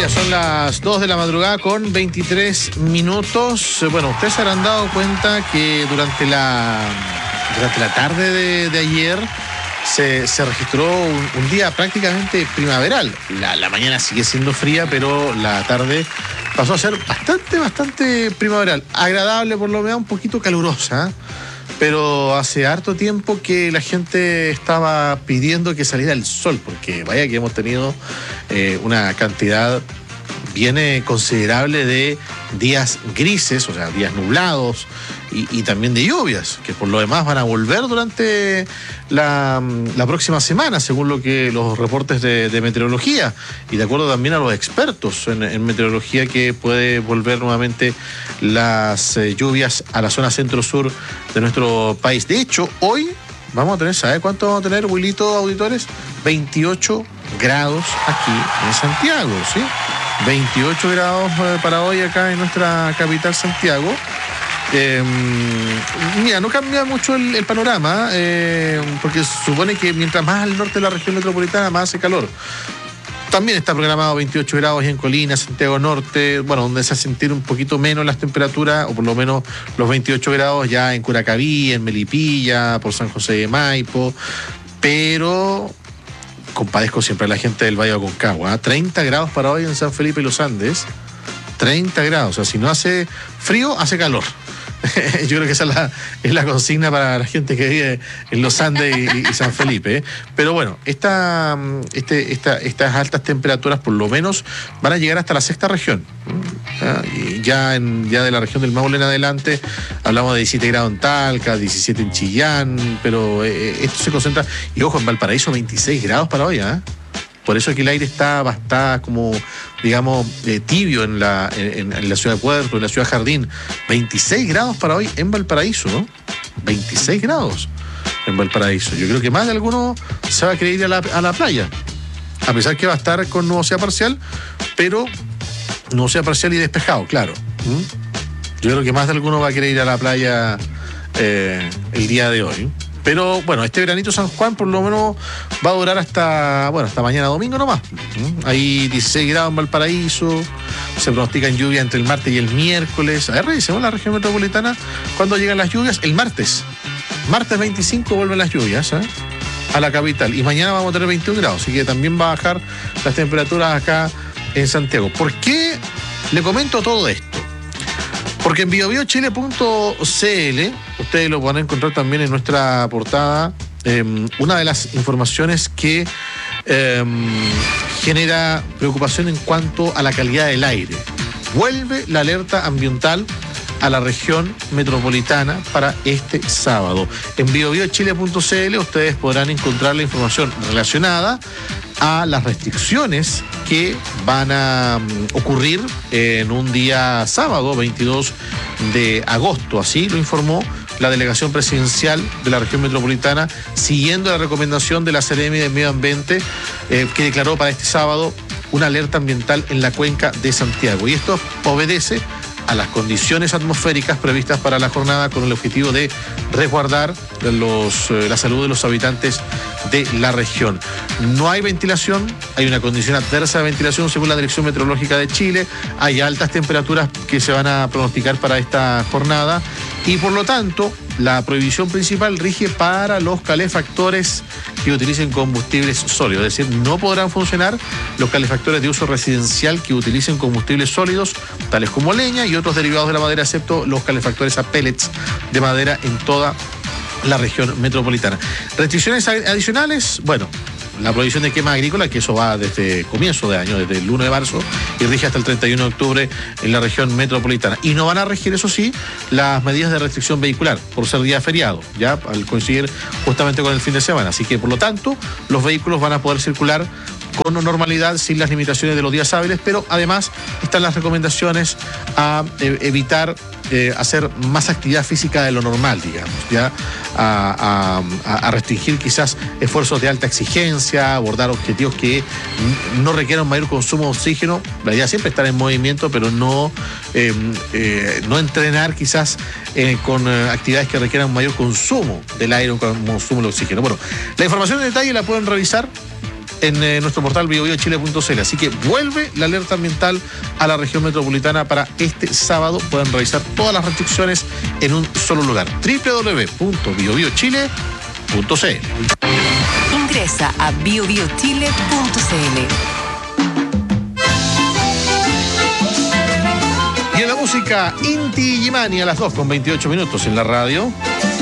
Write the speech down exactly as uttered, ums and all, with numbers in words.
Ya son las dos de la madrugada con veintitrés minutos. Bueno, ustedes se habrán dado cuenta que durante la, durante la tarde de, de ayer se, se registró un, un día prácticamente primaveral. La, la mañana sigue siendo fría, pero la tarde pasó a ser bastante, bastante primaveral. Agradable, por lo menos, un poquito calurosa, ¿eh? Pero hace harto tiempo que la gente estaba pidiendo que saliera el sol, porque vaya que hemos tenido eh, una cantidad bien eh, considerable de días grises, o sea, días nublados y, y también de lluvias, que por lo demás van a volver durante la, la próxima semana, según lo que los reportes de, de meteorología, y de acuerdo también a los expertos en, en meteorología, que puede volver nuevamente las eh, lluvias a la zona centro-sur de nuestro país. De hecho, hoy vamos a tener, ¿sabe cuánto vamos a tener, Wilito, auditores? veintiocho grados aquí en Santiago, ¿sí? veintiocho grados para hoy acá en nuestra capital, Santiago. Eh, mira, no cambia mucho el, el panorama, eh, porque se supone que mientras más al norte de la región metropolitana, más hace calor. También está programado veintiocho grados en Colina, Santiago Norte, bueno, donde se va a sentir un poquito menos las temperaturas, o por lo menos los veintiocho grados ya en Curacaví, en Melipilla, por San José de Maipo, pero compadezco siempre a la gente del Valle de Aconcagua, ¿eh? treinta grados para hoy en San Felipe y los Andes, treinta grados, o sea, si no hace frío, hace calor. Yo creo que esa es la, es la consigna para la gente que vive en los Andes y, y San Felipe, ¿eh? Pero bueno, esta, este, esta, estas altas temperaturas por lo menos van a llegar hasta la sexta región. ¿Ya? Y ya, en, ya de la región del Maule en adelante hablamos de diecisiete grados en Talca, diecisiete en Chillán, pero eh, esto se concentra, y ojo, en Valparaíso veintiséis grados para hoy, ¿eh? Por eso que el aire está, está como, digamos, eh, tibio en la, en, en la ciudad de Puerto, en la ciudad de Jardín. veintiséis grados para hoy en Valparaíso, ¿no? veintiséis grados en Valparaíso. Yo creo que más de alguno se va a querer ir a la, a la playa. A pesar que va a estar con nubosidad parcial, pero nubosidad parcial y despejado, claro. ¿Mm? Yo creo que más de alguno va a querer ir a la playa eh, el día de hoy. Pero bueno, este veranito San Juan por lo menos va a durar hasta, bueno, hasta mañana domingo nomás. Hay dieciséis grados en Valparaíso, se pronostican lluvia entre el martes y el miércoles. A ver, revisemos la región metropolitana cuando llegan las lluvias. El martes, martes veinticinco vuelven las lluvias, ¿eh? A la capital. Y mañana vamos a tener veintiún grados, así que también va a bajar las temperaturas acá en Santiago. ¿Por qué le comento todo esto? Porque en bio bio chile punto c l, ustedes lo van a encontrar también en nuestra portada, eh, una de las informaciones que eh, genera preocupación en cuanto a la calidad del aire. Vuelve la alerta ambiental a la región metropolitana para este sábado. En bio bio chile punto c l ustedes podrán encontrar la información relacionada a las restricciones que van a um, ocurrir en un día sábado, veintidós de agosto. Así lo informó la delegación presidencial de la región metropolitana, siguiendo la recomendación de la Seremi de Medio Ambiente, eh, que declaró para este sábado una alerta ambiental en la cuenca de Santiago. Y esto obedece a las condiciones atmosféricas previstas para la jornada, con el objetivo de resguardar los, eh, la salud de los habitantes de la región. No hay ventilación, hay una condición adversa de ventilación según la Dirección Meteorológica de Chile, hay altas temperaturas que se van a pronosticar para esta jornada y por lo tanto la prohibición principal rige para los calefactores que utilicen combustibles sólidos, es decir, no podrán funcionar los calefactores de uso residencial que utilicen combustibles sólidos, tales como leña y otros derivados de la madera, excepto los calefactores a pellets de madera en toda la región metropolitana. Restricciones adicionales, bueno, la prohibición de quema agrícola, que eso va desde comienzo de año, desde el uno de marzo, y rige hasta el treinta y uno de octubre en la región metropolitana. Y no van a regir, eso sí, las medidas de restricción vehicular, por ser día feriado, ya al coincidir justamente con el fin de semana. Así que, por lo tanto, los vehículos van a poder circular con normalidad, sin las limitaciones de los días hábiles, pero además están las recomendaciones a eh, evitar eh, hacer más actividad física de lo normal, digamos, ya a, a, a restringir quizás esfuerzos de alta exigencia, abordar objetivos que no requieran mayor consumo de oxígeno. La idea siempre es estar en movimiento, pero no, eh, eh, no entrenar quizás eh, con eh, actividades que requieran mayor consumo del aire o consumo del oxígeno. Bueno, la información en detalle la pueden revisar en eh, nuestro portal bio bio chile punto c l. Así que vuelve la alerta ambiental a la región metropolitana para este sábado. Pueden revisar todas las restricciones en un solo lugar: doble u doble u doble u punto bio bio chile punto c l. Ingresa a bio bio chile punto c l. Y en la música, Inti Illimani a las dos con veintiocho minutos en la radio.